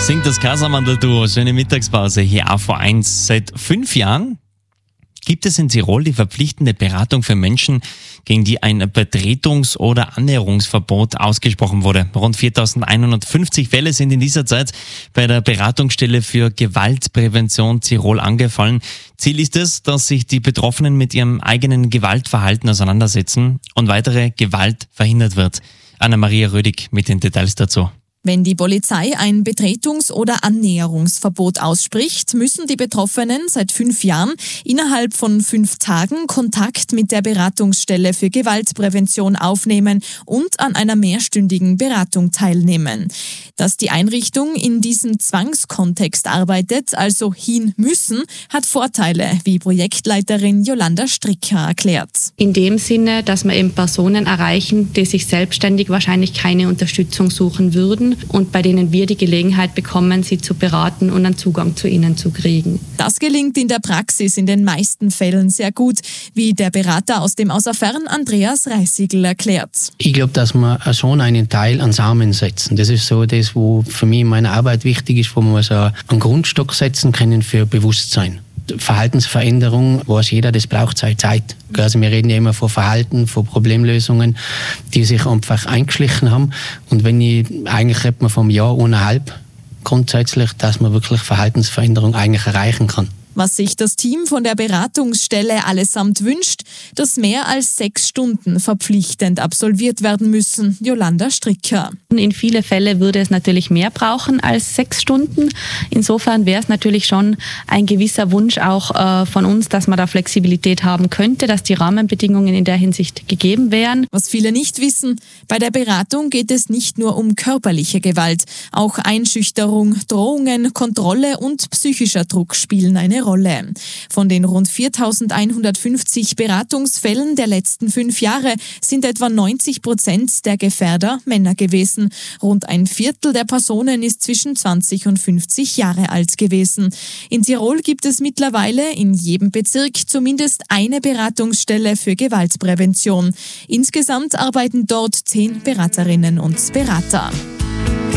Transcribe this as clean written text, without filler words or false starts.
Singt das Casamandel-Duo. Schöne Mittagspause hier auf V1. Seit 5 Jahren gibt es in Tirol die verpflichtende Beratung für Menschen, gegen die ein Betretungs- oder Annäherungsverbot ausgesprochen wurde. Rund 4.150 Fälle sind in dieser Zeit bei der Beratungsstelle für Gewaltprävention Tirol angefallen. Ziel ist es, dass sich die Betroffenen mit ihrem eigenen Gewaltverhalten auseinandersetzen und weitere Gewalt verhindert wird. Anna-Maria Rödig mit den Details dazu. Wenn die Polizei ein Betretungs- oder Annäherungsverbot ausspricht, müssen die Betroffenen seit 5 Jahren innerhalb von 5 Tagen Kontakt mit der Beratungsstelle für Gewaltprävention aufnehmen und an einer mehrstündigen Beratung teilnehmen. Dass die Einrichtung in diesem Zwangskontext arbeitet, also hin müssen, hat Vorteile, wie Projektleiterin Jolanda Stricker erklärt. In dem Sinne, dass wir eben Personen erreichen, die sich selbstständig wahrscheinlich keine Unterstützung suchen würden und bei denen wir die Gelegenheit bekommen, sie zu beraten und einen Zugang zu ihnen zu kriegen. Das gelingt in der Praxis in den meisten Fällen sehr gut, wie der Berater aus dem Außerfern Andreas Reisigl erklärt. Ich glaube, dass wir schon einen Teil an Samen setzen. Das ist so das, was für mich in meiner Arbeit wichtig ist, wo wir so einen Grundstock setzen können für Bewusstsein. Verhaltensveränderung, weiß jeder, das braucht Zeit. Also wir reden ja immer von Verhalten, von Problemlösungen, die sich einfach eingeschlichen haben. Und eigentlich redet man vom Jahr 1,5 grundsätzlich, dass man wirklich Verhaltensveränderung eigentlich erreichen kann. Was sich das Team von der Beratungsstelle allesamt wünscht, dass mehr als 6 Stunden verpflichtend absolviert werden müssen. Jolanda Stricker. In viele Fälle würde es natürlich mehr brauchen als 6 Stunden. Insofern wäre es natürlich schon ein gewisser Wunsch auch von uns, dass man da Flexibilität haben könnte, dass die Rahmenbedingungen in der Hinsicht gegeben wären. Was viele nicht wissen, bei der Beratung geht es nicht nur um körperliche Gewalt. Auch Einschüchterung, Drohungen, Kontrolle und psychischer Druck spielen eine Rolle. Von den rund 4.150 Beratungsfällen der letzten 5 Jahre sind etwa 90% der Gefährder Männer gewesen. Rund ein Viertel der Personen ist zwischen 20 und 50 Jahre alt gewesen. In Tirol gibt es mittlerweile in jedem Bezirk zumindest eine Beratungsstelle für Gewaltprävention. Insgesamt arbeiten dort 10 Beraterinnen und Berater.